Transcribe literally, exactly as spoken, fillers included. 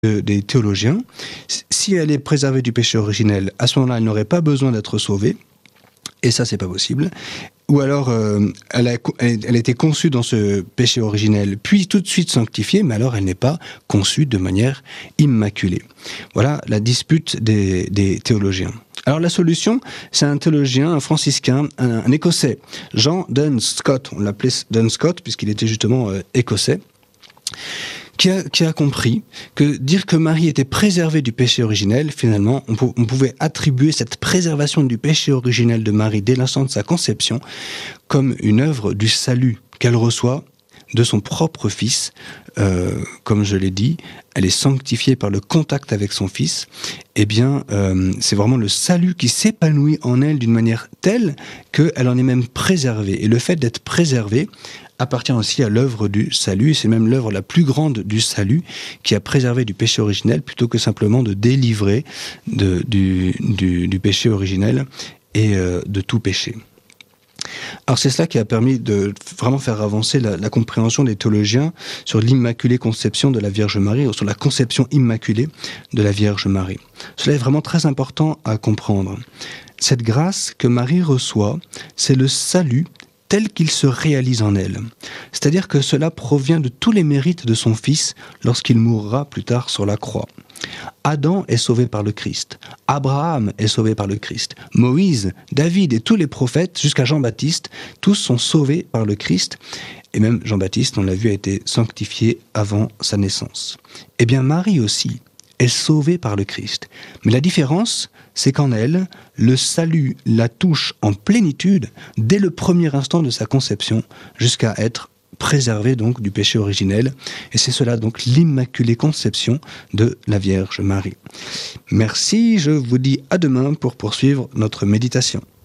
des théologiens. Si elle est préservée du péché originel, à ce moment-là, elle n'aurait pas besoin d'être sauvée. Et ça, c'est pas possible. Ou alors, euh, elle, a, elle, elle a été conçue dans ce péché originel, puis tout de suite sanctifiée, mais alors elle n'est pas conçue de manière immaculée. Voilà la dispute des, des théologiens. Alors la solution, c'est un théologien, un franciscain, un, un écossais, Jean Duns Scott. On l'appelait Duns Scott puisqu'il était justement euh, écossais. Qui a, qui a compris que dire que Marie était préservée du péché originel, finalement, on, pou- on pouvait attribuer cette préservation du péché originel de Marie dès l'instant de sa conception comme une œuvre du salut qu'elle reçoit de son propre Fils. Euh, comme je l'ai dit, elle est sanctifiée par le contact avec son Fils. Eh bien, euh, c'est vraiment le salut qui s'épanouit en elle d'une manière telle qu'elle en est même préservée. Et le fait d'être préservée appartient aussi à l'œuvre du salut, et c'est même l'œuvre la plus grande du salut qui a préservé du péché originel plutôt que simplement de délivrer de, du, du, du péché originel et euh, de tout péché. Alors c'est cela qui a permis de vraiment faire avancer la, la compréhension des théologiens sur l'immaculée conception de la Vierge Marie, ou sur la conception immaculée de la Vierge Marie. Cela est vraiment très important à comprendre. Cette grâce que Marie reçoit, c'est le salut tel qu'il se réalise en elle. C'est-à-dire que cela provient de tous les mérites de son Fils lorsqu'il mourra plus tard sur la croix. Adam est sauvé par le Christ. Abraham est sauvé par le Christ. Moïse, David et tous les prophètes, jusqu'à Jean-Baptiste, tous sont sauvés par le Christ. Et même Jean-Baptiste, on l'a vu, a été sanctifié avant sa naissance. Eh bien, Marie aussi est sauvée par le Christ. Mais la différence, c'est qu'en elle, le salut la touche en plénitude dès le premier instant de sa conception, jusqu'à être préservée donc du péché originel. Et c'est cela donc l'immaculée conception de la Vierge Marie. Merci, je vous dis à demain pour poursuivre notre méditation.